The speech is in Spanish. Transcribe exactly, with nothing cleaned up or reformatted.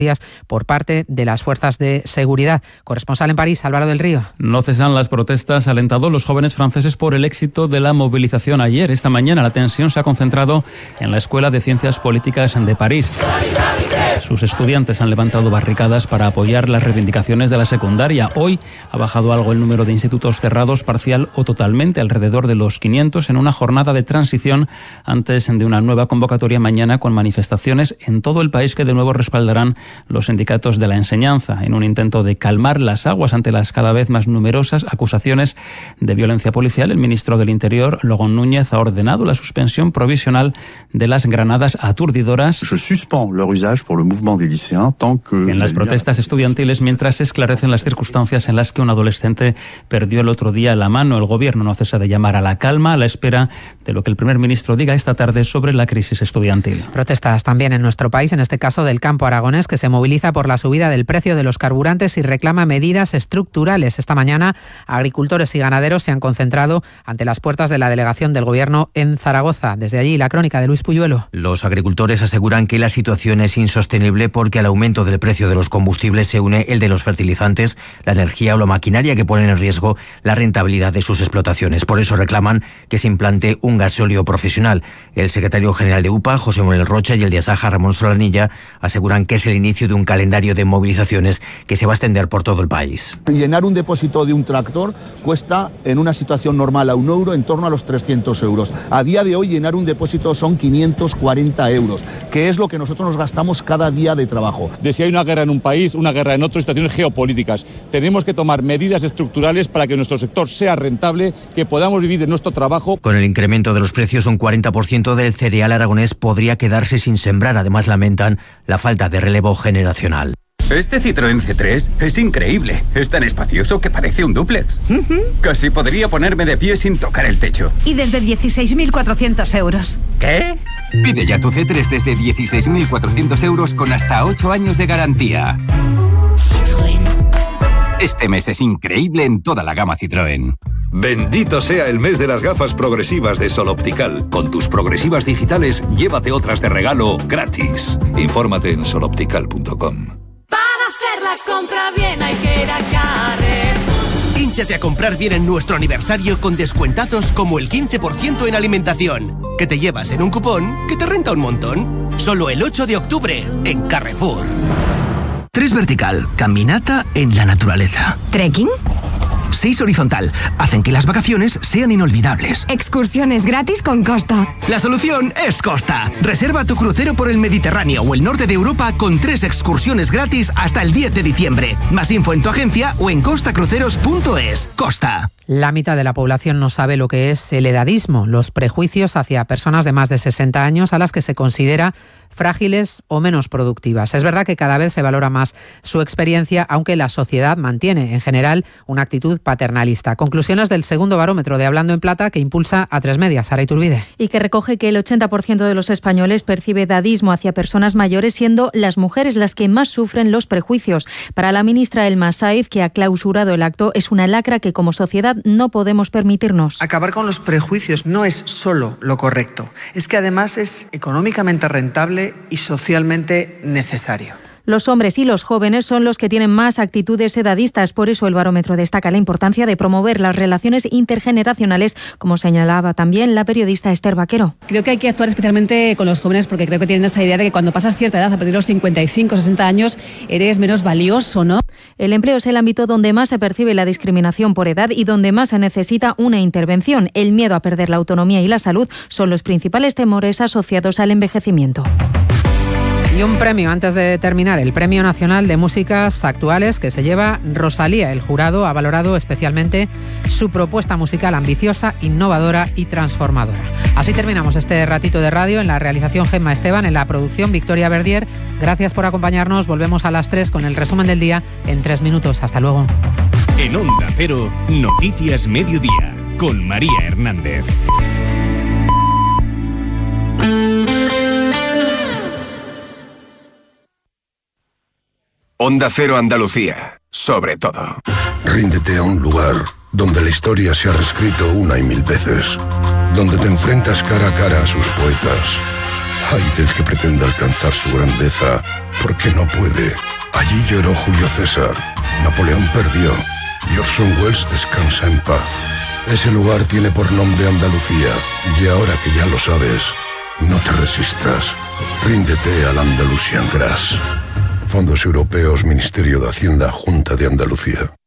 por parte de las fuerzas de seguridad. Corresponsal en París, Álvaro del Río. No cesan las protestas, alentado los jóvenes franceses por el éxito de la movilización ayer. Esta mañana la tensión se ha concentrado en la Escuela de Ciencias Políticas de París. Sus estudiantes han levantado barricadas para apoyar las reivindicaciones de la secundaria. Hoy ha bajado algo el número de institutos cerrados parcial o totalmente, alrededor de los quinientos, en una jornada de transición antes de una nueva convocatoria mañana con manifestaciones en todo el país que de nuevo respaldarán los sindicatos de la enseñanza, en un intento de calmar las aguas ante las cada vez más numerosas acusaciones de violencia policial. El ministro del Interior, Laurent Núñez, ha ordenado la suspensión provisional de las granadas aturdidoras en las protestas estudiantiles mientras se esclarecen las circunstancias en las que un adolescente perdió el otro día la mano. El gobierno no cesa de llamar a la calma a la espera de lo que el primer ministro diga esta tarde sobre la crisis estudiantil. Protestas también en nuestro país, en este caso del campo aragonés, que se moviliza por la subida del precio de los carburantes y reclama medidas estructurales. Esta mañana, agricultores y ganaderos se han concentrado ante las puertas de la delegación del Gobierno en Zaragoza. Desde allí, la crónica de Luis Puyuelo. Los agricultores aseguran que la situación es insostenible porque al aumento del precio de los combustibles se une el de los fertilizantes, la energía o la maquinaria que ponen en riesgo la rentabilidad de sus explotaciones. Por eso reclaman que se implante un gasóleo profesional. El secretario general de U P A, José Manuel Rocha, y el de Asaja, Ramón Solanilla, aseguran que es el inicio de un calendario de movilizaciones que se va a extender por todo el país. Llenar un depósito de un tractor cuesta, en una situación normal, a un euro, en torno a los trescientos euros. A día de hoy, llenar un depósito son quinientos cuarenta euros, que es lo que nosotros nos gastamos cada día de trabajo. De si hay una guerra en un país, una guerra en otro, situaciones geopolíticas. Tenemos que tomar medidas estructurales para que nuestro sector sea rentable, que podamos vivir de nuestro trabajo. Con el incremento de los precios, un cuarenta por ciento del cereal aragonés podría quedarse sin sembrar. Además, lamentan la falta de relevo generacional. Este Citroën C tres es increíble. Es tan espacioso que parece un dúplex. Uh-huh. Casi podría ponerme de pie sin tocar el techo. Y desde dieciséis mil cuatrocientos euros. ¿Qué? Pide ya tu C tres desde dieciséis mil cuatrocientos euros con hasta ocho años de garantía. Citroën. Este mes es increíble en toda la gama Citroën. Bendito sea el mes de las gafas progresivas de Sol Optical. Con tus progresivas digitales, llévate otras de regalo gratis. Infórmate en sol optical punto com. Para hacer la compra bien hay que ir a Carrefour. Hínchate a comprar bien en nuestro aniversario con descuentazos como el quince por ciento en alimentación, que te llevas en un cupón que te renta un montón. Solo el ocho de octubre en Carrefour. Tres vertical, caminata en la naturaleza. ¿Trekking? Seis horizontal, hacen que las vacaciones sean inolvidables. Excursiones gratis con Costa. La solución es Costa. Reserva tu crucero por el Mediterráneo o el norte de Europa con tres excursiones gratis hasta el diez de diciembre. Más info en tu agencia o en costa cruceros punto es. Costa. La mitad de la población no sabe lo que es el edadismo, los prejuicios hacia personas de más de sesenta años a las que se considera frágiles o menos productivas. Es verdad que cada vez se valora más su experiencia, aunque la sociedad mantiene, en general, una actitud paternalista. Conclusiones del segundo barómetro de Hablando en Plata que impulsa A tres Media, Sara Iturbide. Y que recoge que el ochenta por ciento de los españoles percibe edadismo hacia personas mayores, siendo las mujeres las que más sufren los prejuicios. Para la ministra Elma Saiz, que ha clausurado el acto, es una lacra que como sociedad no podemos permitirnos. Acabar con los prejuicios no es solo lo correcto, es que además es económicamente rentable y socialmente necesario. Los hombres y los jóvenes son los que tienen más actitudes edadistas. Por eso el barómetro destaca la importancia de promover las relaciones intergeneracionales, como señalaba también la periodista Esther Vaquero. Creo que hay que actuar especialmente con los jóvenes porque creo que tienen esa idea de que cuando pasas cierta edad, a partir de los cincuenta y cinco, sesenta años, eres menos valioso, ¿no? El empleo es el ámbito donde más se percibe la discriminación por edad y donde más se necesita una intervención. El miedo a perder la autonomía y la salud son los principales temores asociados al envejecimiento. Y un premio antes de terminar, el Premio Nacional de Músicas Actuales que se lleva Rosalía. El jurado ha valorado especialmente su propuesta musical ambiciosa, innovadora y transformadora. Así terminamos este ratito de radio. En la realización Gemma Esteban, en la producción Victoria Verdier. Gracias por acompañarnos. Volvemos a las tres con el resumen del día en tres minutos. Hasta luego. En Onda Cero, Noticias Mediodía, con María Hernández. Onda Cero Andalucía, sobre todo. Ríndete a un lugar donde la historia se ha reescrito una y mil veces, donde te enfrentas cara a cara a sus poetas, Ay del que pretenda alcanzar su grandeza, porque no puede. Allí lloró Julio César, Napoleón perdió, y Orson Welles descansa en paz. Ese lugar tiene por nombre Andalucía, y ahora que ya lo sabes, no te resistas. Ríndete al Andalusian Grass. Fondos Europeos, Ministerio de Hacienda, Junta de Andalucía.